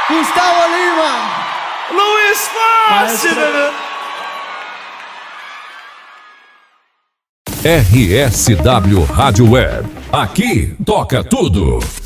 Gustavo Lima, Luiz Fácil, bebê. RSW Rádio Web. Aqui toca tudo.